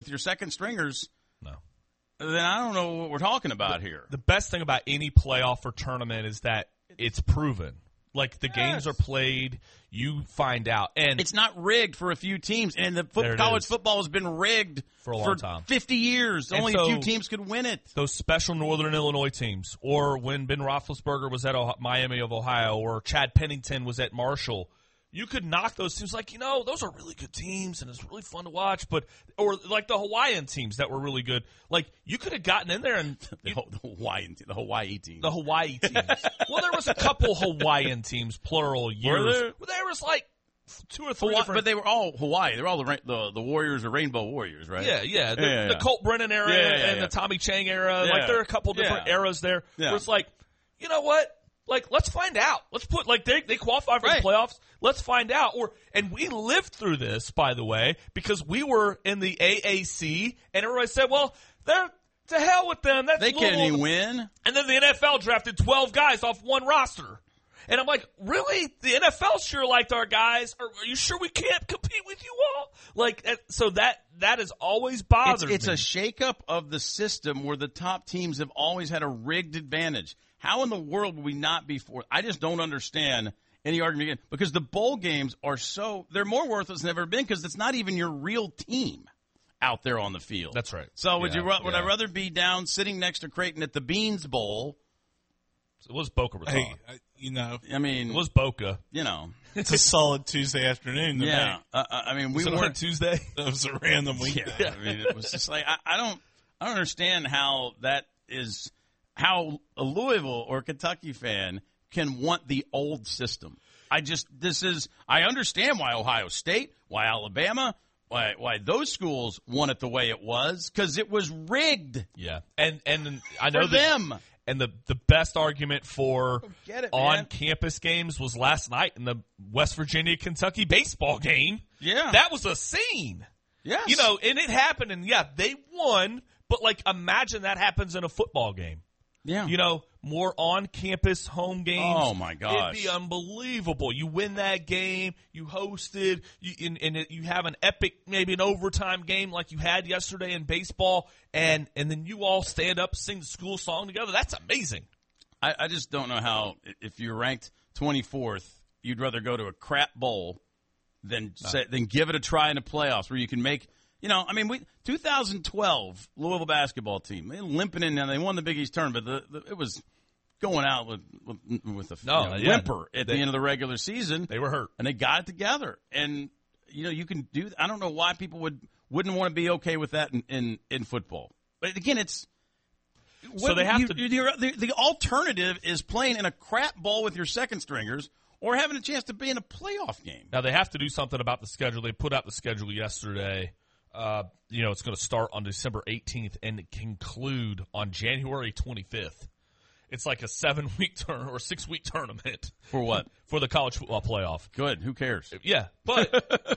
with your second stringers, No. then I don't know what we're talking about here. The best thing about any playoff or tournament is that it's proven. Like, the games are played, you find out. And it's not rigged for a few teams. And There it college is. football has been rigged For a long time. 50 years. And Only so- a few teams could win it. those special Northern Illinois teams, or when Ben Roethlisberger was at Miami of Ohio, or Chad Pennington was at Marshall, you could knock those teams like, those are really good teams and it's really fun to watch. But or like the Hawaiian teams that were really good. Like, you could have gotten in there and The Hawaii team. the Hawaii teams. Well, there was a couple Hawaiian teams, plural, years. there? There was like 2 or 3 different. But they were all Hawaii. They were all the Warriors or Rainbow Warriors, right? Yeah. The Colt Brennan era and the Tommy Chang era. Yeah. Like, there are a couple different eras there Yeah. where it's like, you know what? Like, let's find out. Let's put, like, they qualify for Right. the playoffs. Let's find out. And we lived through this, by the way, because we were in the AAC, and everybody said, well, they're to hell with them. That's They can't even win. And then the NFL drafted 12 guys off one roster. And I'm like, really? The NFL sure liked our guys. Are you sure we can't compete with you all? Like, so that has always bothered me. It's a shakeup of the system where the top teams have always had a rigged advantage. How in the world would we not be for? I just don't understand any argument again, because the bowl games they're more worthless than ever been because it's not even your real team out there on the field. That's right. So would I rather be down sitting next to Creighton at the Beans Bowl? It was Boca Raton. Hey, I mean, It was Boca. it's a solid Tuesday afternoon. Yeah. I mean, we Was it on a weren't. Tuesday? That was a random weekend. Yeah, I mean, it was just like I don't understand how that is. How a Louisville or Kentucky fan can want the old system. I understand why Ohio State, why Alabama, why those schools want it the way it was, because it was rigged. Yeah. And I know For them. And the best argument for get it, man. on-campus games was last night in the West Virginia-Kentucky baseball game. Yeah. That was a scene. Yes. And it happened, and, they won, but, like, imagine that happens in a football game. Yeah. More on-campus home games. Oh, my gosh. It'd be unbelievable. You win that game, you hosted, you have an epic, maybe an overtime game like you had yesterday in baseball, and then you all stand up, sing the school song together. That's amazing. I just don't know how, if you're ranked 24th, you'd rather go to a crap bowl than give it a try in the playoffs where you can make – 2012 Louisville basketball team, they limping in there. They won the Big East tournament, but it was going out with a whimper at the end of the regular season. They were hurt, and they got it together. And you can do. I don't know why people wouldn't want to be okay with that in football. But again, it's so they have to. The alternative is playing in a crap ball with your second stringers, or having a chance to be in a playoff game. Now, they have to do something about the schedule. They put out the schedule yesterday. It's going to start on December 18th and conclude on January 25th. It's like a 7-week or 6-week tournament. For what? For the college football playoff. Good. Who cares? Yeah, but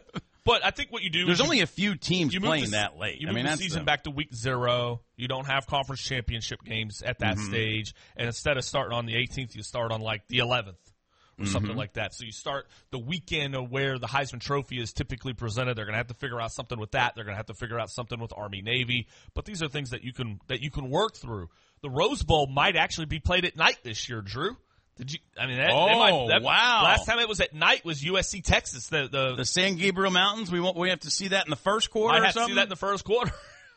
I think what you do there's only a few teams playing that late. You move the season back to week 0. You don't have conference championship games at that stage, and instead of starting on the 18th, you start on like the 11th. Or something like that. So you start the weekend of where the Heisman Trophy is typically presented. They're going to have to figure out something with that. They're going to have to figure out something with Army Navy. But these are things that you can work through. The Rose Bowl might actually be played at night this year, Drew. Did you? I mean, wow! Last time it was at night was USC Texas. The San Gabriel Mountains. We have to see that in the first quarter. I have to see that in the first quarter.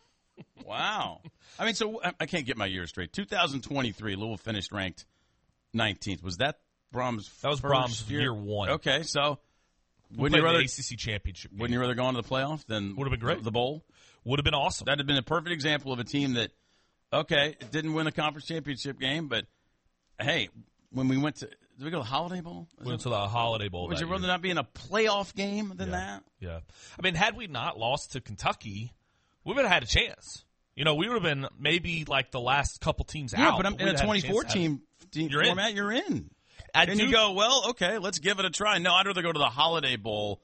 Wow. I mean, so I can't get my years straight. 2023, Louisville finished ranked 19th. Was that Brahms? That was Brahms' year 1. Okay, so wouldn't you rather the ACC championship game. Wouldn't you rather go on to the playoff than would have been great. The bowl? Would have been awesome. That would have been a perfect example of a team that, it didn't win the conference championship game, but hey, when we went to, did we go to the Holiday Bowl? We went to the Holiday Bowl. Would you rather not be in a playoff game than that? Yeah. I mean, had we not lost to Kentucky, we would have had a chance. We would have been maybe like the last couple teams out. Yeah, but in a 24-team format, you're in. You go, okay, let's give it a try. No, I'd rather go to the Holiday Bowl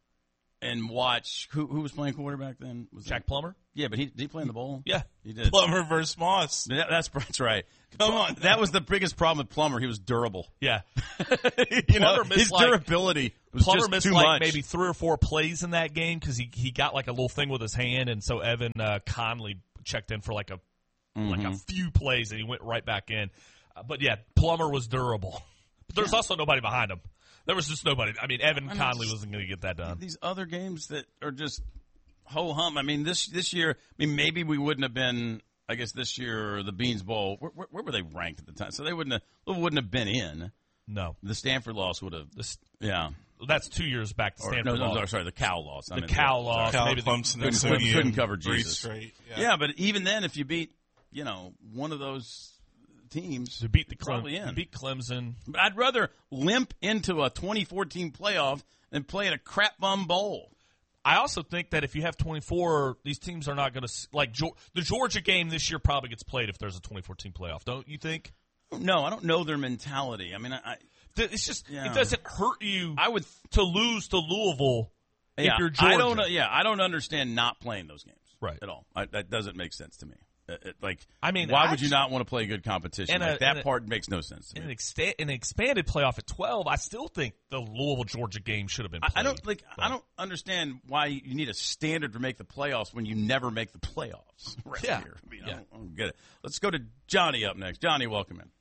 and watch. Who was playing quarterback then? Was Jack Plummer? Yeah, but did he play in the bowl? Yeah. He did. Plummer versus Moss. That's right. Come on. That was the biggest problem with Plummer. He was durable. Yeah. His durability Plummer just missed too like much. maybe 3 or 4 plays in that game because he got like a little thing with his hand, and so Evan Conley checked in for like a few plays, and he went right back in. But yeah, Plummer was durable. But there's also nobody behind him. There was just nobody. I mean, Evan Conley wasn't going to get that done. These other games that are just ho-hum. I mean, this year, I mean, maybe we wouldn't have been, I guess this year, the Beans Bowl, where were they ranked at the time? So they wouldn't have been in. No. The Stanford loss would have, yeah. That's 2 years back to Stanford. Sorry, the Cal loss. The Cal loss. Cal, Maybe Clemson, couldn't cover 3 Jesus. straight. Yeah, but even then, if you beat, one of those teams, to beat probably in. Beat Clemson. But I'd rather limp into a 2014 playoff than play in a crap bum bowl. I also think that if you have 24, these teams are not going to like the Georgia game this year probably gets played if there's a 2014 playoff. Don't you think? No, I don't know their mentality. I mean, it's just it doesn't hurt you. I would to lose to Louisville if you're Georgia. I don't understand not playing those games at all. That doesn't make sense to me. Why would you not want to play good competition? That part makes no sense to me. An expanded playoff at 12, I still think the Louisville Georgia game should have been played. I don't understand why you need a standard to make the playoffs when you never make the playoffs. Here. I mean, I don't get it. Let's go to Johnny up next. Johnny, welcome in.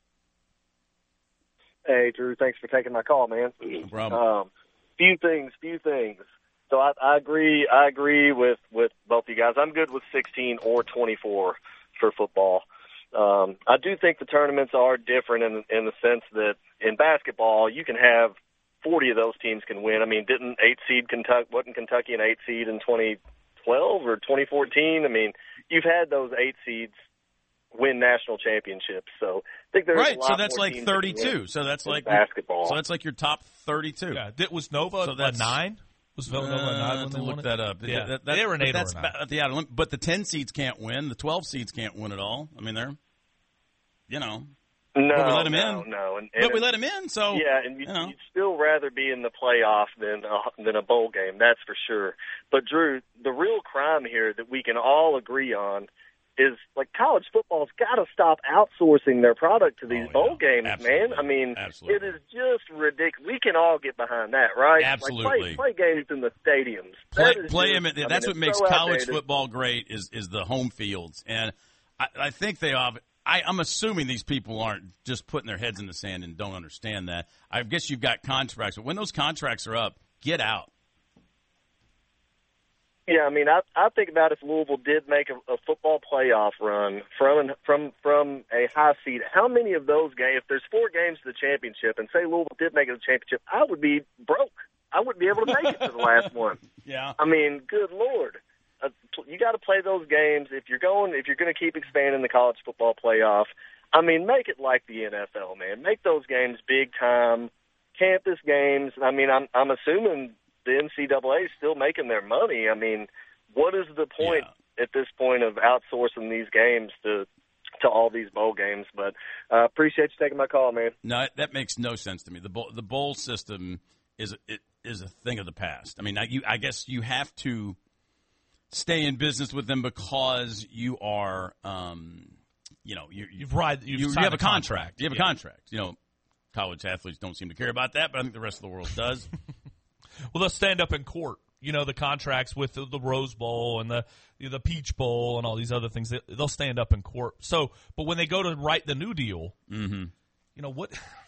Hey, Drew. Thanks for taking my call, man. No problem. Few things. So I agree with both you guys. I'm good with 16 or 24 for football. I do think the tournaments are different in the sense that in basketball you can have 40 of those teams can win. I mean, wasn't Kentucky an 8 seed in 2012 or 2014? I mean, you've had those 8 seeds win national championships. So I think there's a lot so that's more like teams 32. So that's like basketball. So that's like your top 32. Yeah, was Nova a 9? Was Villanova a 9 when they won look it? that up. Yeah, they were an 8 or a 9. But the 10 seeds can't win. The 12 seeds can't win at all. I mean, they're, No, but we let them in. No. But we let them in, so yeah, and you'd still rather be in the playoff than a bowl game. That's for sure. But Drew, the real crime here that we can all agree on is like college football's got to stop outsourcing their product to these bowl games, absolutely. man. I mean, absolutely. It is just ridiculous. We can all get behind that, right? Absolutely. Like play games in the stadiums. Play them. That's what makes college football great is the home fields, and I think they are. I'm assuming these people aren't just putting their heads in the sand and don't understand that. I guess you've got contracts, but when those contracts are up, get out. Yeah, I mean, I think about if Louisville did make a football playoff run from a high seed, how many of those games, if there's 4 games to the championship, and say Louisville did make it to the championship, I would be broke. I wouldn't be able to make it to the last one. Yeah. I mean, good Lord. You got to play those games if you're going to keep expanding the college football playoff. I mean, make it like the NFL, man. Make those games big time, campus games. I mean, I'm assuming the NCAA is still making their money. I mean, what is the point at this point of outsourcing these games to all these bowl games? But I appreciate you taking my call, man. No, that makes no sense to me. The bowl system is a thing of the past. I mean, I guess you have to stay in business with them because you are, you have a contract. You have a contract. College athletes don't seem to care about that, but I think the rest of the world does. Well, they'll stand up in court. The contracts with the Rose Bowl and the Peach Bowl and all these other things. They'll stand up in court. So, but when they go to write the new deal, what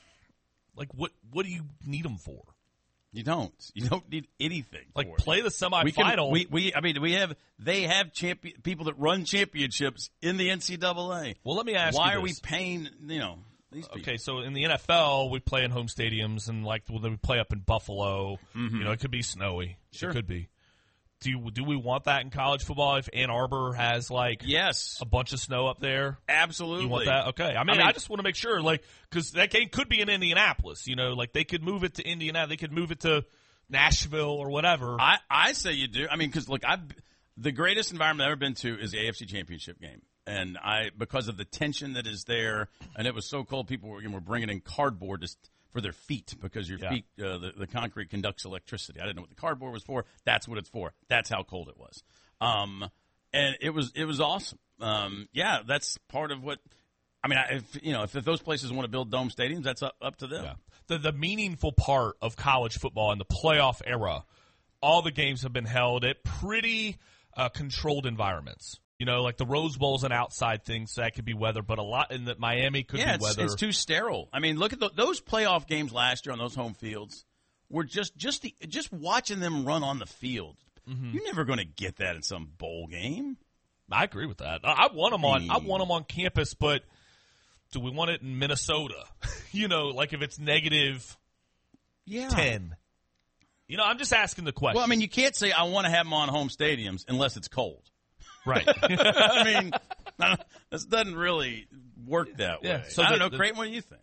do you need them for? You don't. You don't need anything. Like play the semifinal. They have people that run championships in the NCAA. Well, let me ask you why this. are we paying? These people? Okay, so in the NFL, we play in home stadiums, and we play up in Buffalo. Mm-hmm. It could be snowy. Sure, it could be. Do we want that in college football? If Ann Arbor has a bunch of snow up there, absolutely. You want that? Okay. I mean, I just want to make sure, because that game could be in Indianapolis. They could move it to Indiana. They could move it to Nashville or whatever. I say you do. I mean, because the greatest environment I've ever been to is the AFC Championship game. And because of the tension that is there, and it was so cold, people were bringing in cardboard for their feet because your feet, the concrete conducts electricity. I didn't know what the cardboard was for. That's what it's for. That's how cold it was. And it was awesome. That's part of what I mean, if those places want to build dome stadiums, that's up to them. Yeah. The meaningful part of college football in the playoff era, all the games have been held at pretty controlled environments. You know, like the Rose Bowl's an outside thing, so that could be weather, but a lot in the Miami could be weather. It's too sterile. I mean, look at those playoff games last year on those home fields. Were just watching them run on the field. Mm-hmm. You're never going to get that in some bowl game. I agree with that. I want them on campus, but do we want it in Minnesota? You know, like if it's negative 10. You know, I'm just asking the question. Well, I mean, you can't say I want to have them on home stadiums unless it's cold. Right. I mean, this doesn't really work that way. So I don't know, Creighton, what do you think?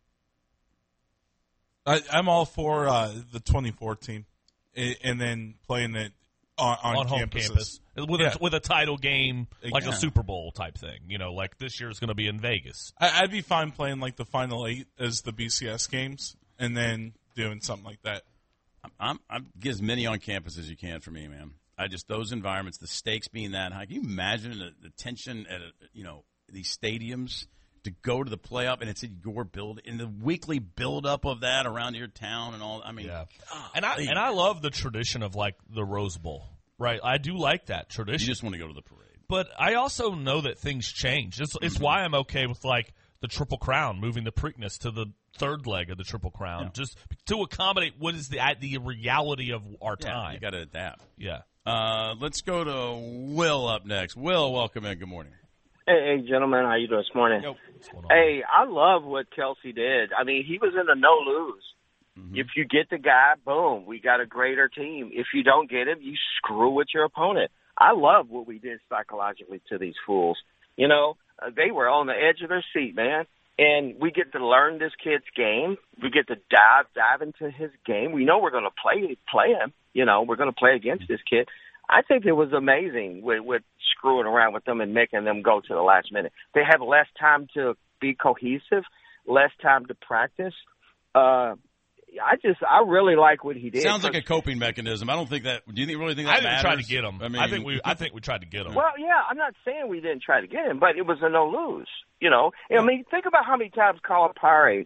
I'm all for the 2014 and then playing it on home campus with a title game, like a Super Bowl type thing. You know, like this year is going to be in Vegas. I'd be fine playing like the Final 8 as the BCS games and then doing something like that. I'm get as many on campus as you can for me, man. Those environments, the stakes being that high. Can you imagine the tension at these stadiums to go to the playoff and it's in your build in the weekly build up of that around your town and all. I mean, and I love the tradition of like the Rose Bowl, right? I do like that tradition. You just want to go to the parade, but I also know that things change. It's why I'm okay with like the Triple Crown, moving the Preakness to the third leg of the Triple Crown, just to accommodate what is the reality of our time. You got to adapt. Yeah. Let's go to Will up next. Will, welcome in. Good morning. Hey, gentlemen. How you doing this morning? Yo. Hey, I love what Kelsey did. I mean, he was in a no-lose. Mm-hmm. If you get the guy, boom, we got a greater team. If you don't get him, you screw with your opponent. I love what we did psychologically to these fools. You know, they were on the edge of their seat, man. And we get to learn this kid's game. We get to dive into his game. We know we're going to play him. You know, we're going to play against this kid. I think it was amazing with screwing around with them and making them go to the last minute. They have less time to be cohesive, less time to practice. I really like what he did. Sounds like a coping mechanism. I don't think that. Do you really think that I didn't matters? try to get him. I mean, I think we tried to get him. Well, yeah, I'm not saying we didn't try to get him, but it was a no lose. You know, I mean, think about how many times Calipari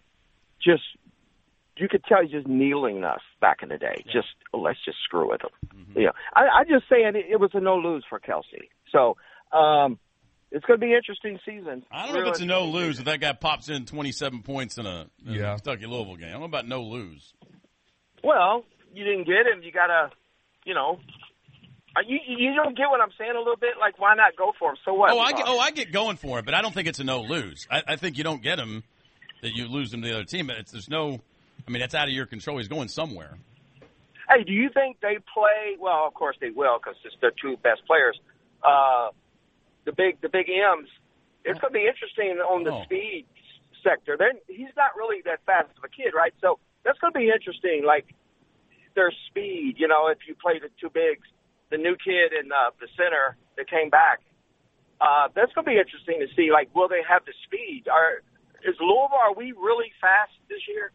you could tell he's just kneeling us back in the day. Yeah. Just let's just screw with him. Mm-hmm. You know, I just saying it was a no lose for Kelsey. So it's going to be an interesting season. I don't know if it's a no lose if that guy pops in 27 points in a Kentucky Louisville game. I don't know about no lose. Well, you didn't get him. You got to, you know. You don't get what I'm saying a little bit? Like, why not go for him? So what? I get going for it, but I don't think it's a no-lose. I think you don't get him, that you lose him to the other team. But that's out of your control. He's going somewhere. Hey, do you think they play – well, of course they will because it's their two best players. The big M's, it's going to be interesting on the speed sector. He's not really that fast of a kid, right? So that's going to be interesting, like their speed. You know, if you play the two bigs, the new kid in the center that came back, that's going to be interesting to see. Like, will they have the speed? Is Louisville, are we really fast this year?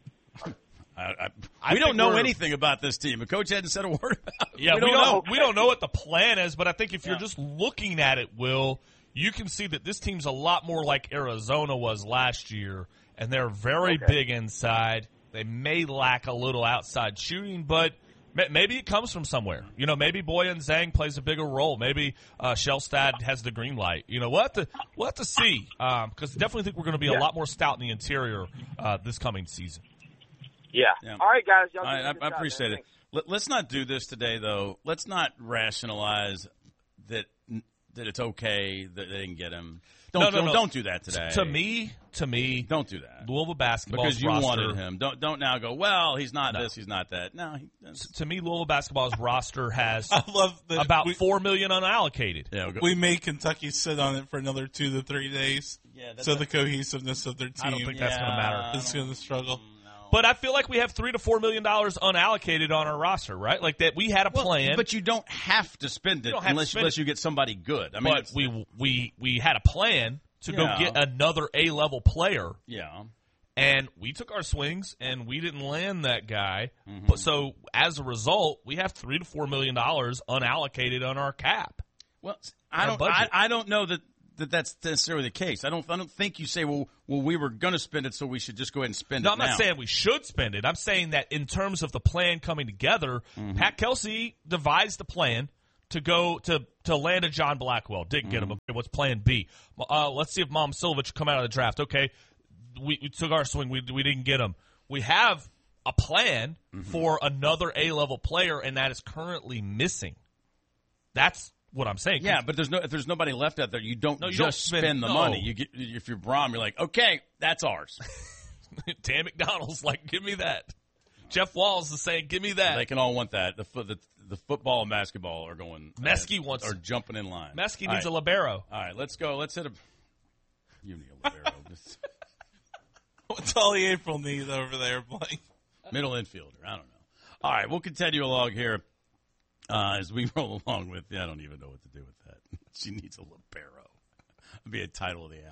We don't know anything about this team. The coach hadn't said a word about it. Yeah, we don't know what the plan is, but I think if you're just looking at it, Will, you can see that this team's a lot more like Arizona was last year, and they're very big inside. They may lack a little outside shooting, but maybe it comes from somewhere. You know, maybe Boyan Zhang plays a bigger role. Maybe Shellstad has the green light. You know, we'll have to see because I definitely think we're going to be a lot more stout in the interior this coming season. Yeah. All right, guys. Y'all I appreciate it. Let's not do this today, though. Let's not rationalize that it's okay that they didn't get him. Don't do that today. To me, don't do that. Louisville basketball's because you roster, wanted him. Don't now go, well, he's not this, he's not that. No. To me, Louisville basketball's roster has I love that about $4 million unallocated. Yeah, we made Kentucky sit on it for another 2 to 3 days. Yeah, so the cohesiveness of their team. I don't think that's going to matter. It's going to struggle. But I feel like we have $3 to $4 million unallocated on our roster, right? Like that, we had a plan. But you don't have to spend it unless you get somebody good. I mean, but we had a plan to go get another A-level player. Yeah. And we took our swings, and we didn't land that guy. Mm-hmm. But so as a result, we have $3 to $4 million unallocated on our cap. Well, I don't know that that that's necessarily the case. I don't think you say, well, we were going to spend it, so we should just go ahead and spend it now. No, I'm not saying we should spend it. I'm saying that in terms of the plan coming together, Pat Kelsey devised a plan to go to land a John Blackwell. Didn't get him. What's plan B? Let's see if Mom Silovich come out of the draft. Okay, we took our swing. We didn't get him. We have a plan for another A-level player, and that is currently missing. That's what I'm saying. Yeah, but if there's nobody left out there, you don't spend the money. You get, if you're Brom, you're like, okay, that's ours. Dan McDonald's like, give me that. Jeff Walls is saying, give me that. They can all want that. The football and basketball are going. Mesky wants are jumping in line. Mesky needs a libero. All right, let's go. Let's hit a. You need a libero. What's all the April needs over there, Blake? Middle infielder. I don't know. All right, we'll continue along here as we roll along with. I don't even know what to do with that. She needs a libero. That'd be a title of the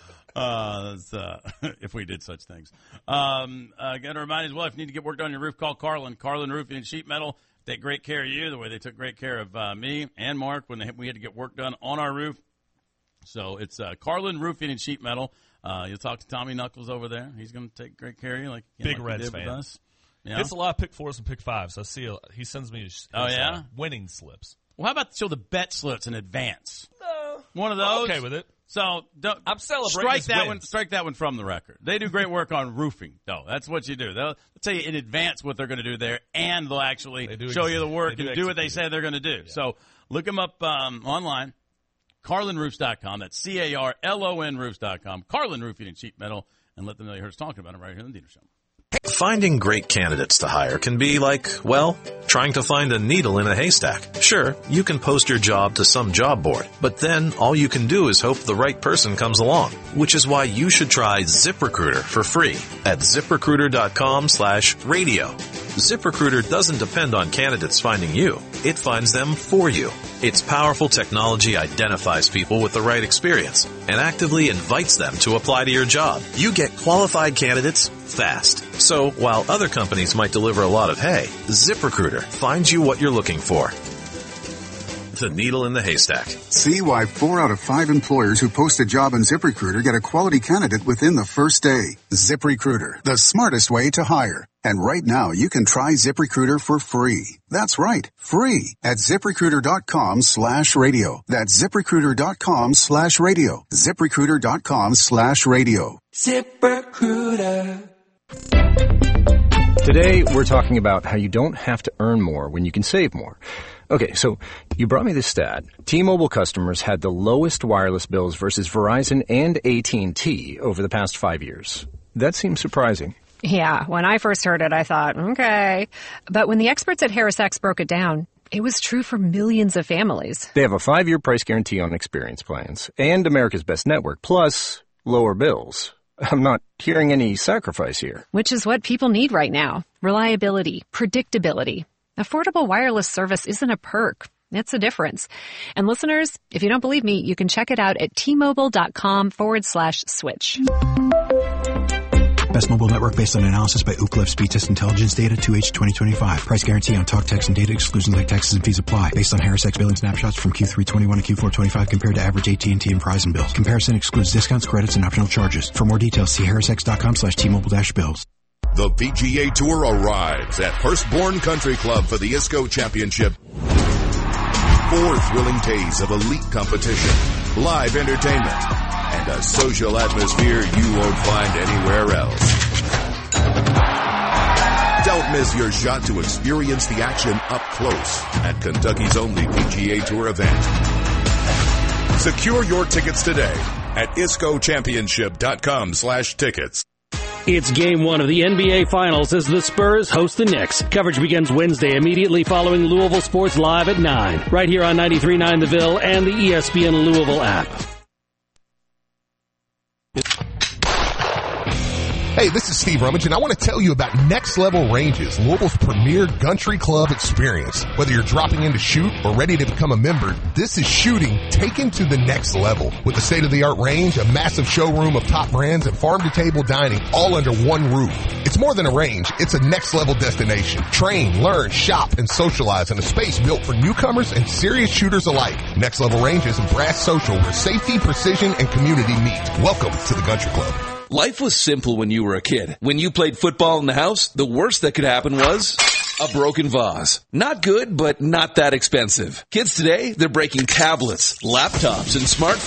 hour. If we did such things. Got to remind you as well, if you need to get work done on your roof, call Carlin. Carlin Roofing and Sheet Metal. Take great care of you the way they took great care of me and Mark when we had to get work done on our roof. So it's Carlin Roofing and Sheet Metal. You'll talk to Tommy Knuckles over there. He's going to take great care of you, like big like Reds he did fan. With us. You know? Gets a lot of pick 4s and pick 5s. I see. He sends me his winning slips. Well, how about show the bet slips in advance? One of those. I'm okay with it. So I'm celebrating. Strike that one from the record. They do great work on roofing, though. That's what you do. They'll tell you in advance what they're going to do there, and they'll actually show you the work and do what they say they're going to do. Yeah. So look them up online. CarlinRoofs.com. That's CarLon Roofs.com. Carlin Roofing and Sheet Metal, and let them know you heard us talking about it right here on the Dieter Show. Finding great candidates to hire can be like, well, trying to find a needle in a haystack. Sure, you can post your job to some job board, but then all you can do is hope the right person comes along, which is why you should try ZipRecruiter for free at ZipRecruiter.com/radio. ZipRecruiter doesn't depend on candidates finding you. It finds them for you. Its powerful technology identifies people with the right experience and actively invites them to apply to your job. You get qualified candidates fast. So while other companies might deliver a lot of hay, ZipRecruiter finds you what you're looking for. The needle in the haystack. See why 4 out of 5 employers who post a job on ZipRecruiter get a quality candidate within the first day. ZipRecruiter, the smartest way to hire. And right now, you can try ZipRecruiter for free. That's right, free at ZipRecruiter.com/radio. That's ZipRecruiter.com/radio. ZipRecruiter.com/radio. ZipRecruiter. Today, we're talking about how you don't have to earn more when you can save more. Okay, so you brought me this stat. T-Mobile customers had the lowest wireless bills versus Verizon and AT&T over the past 5 years. That seems surprising. Yeah, when I first heard it, I thought, okay. But when the experts at HarrisX broke it down, it was true for millions of families. They have a 5-year price guarantee on experience plans and America's Best Network, plus lower bills. I'm not hearing any sacrifice here. Which is what people need right now. Reliability, predictability. Affordable wireless service isn't a perk. It's a difference. And listeners, if you don't believe me, you can check it out at T-Mobile.com/switch. Best mobile network based on analysis by Ookla Speed Test Intelligence Data 2H 2025. Price guarantee on talk, text, and data. Exclusions like taxes and fees apply. Based on HarrisX billing snapshots from Q3 21 to Q4 25 compared to average AT&T and Verizon bills. Comparison excludes discounts, credits, and optional charges. For more details, see harrisx.com/T-Mobile-bills. The PGA Tour arrives at Hurstbourne Country Club for the ISCO Championship. 4 thrilling days of elite competition, live entertainment, and a social atmosphere you won't find anywhere else. Don't miss your shot to experience the action up close at Kentucky's only PGA Tour event. Secure your tickets today at iscochampionship.com/tickets. It's Game 1 of the NBA Finals as the Spurs host the Knicks. Coverage begins Wednesday immediately following Louisville Sports Live at 9. Right here on 93.9 The Ville and the ESPN Louisville app. Hey, this is Steve Rummage, and I want to tell you about Next Level Ranges, Louisville's premier country club experience. Whether you're dropping in to shoot or ready to become a member, this is shooting taken to the next level. With a state-of-the-art range, a massive showroom of top brands, and farm-to-table dining all under one roof. It's more than a range. It's a next-level destination. Train, learn, shop, and socialize in a space built for newcomers and serious shooters alike. Next Level Ranges and Brass Social, where safety, precision, and community meet. Welcome to the Country Club. Life was simple when you were a kid. When you played football in the house, the worst that could happen was a broken vase. Not good, but not that expensive. Kids today, they're breaking tablets, laptops, and smartphones.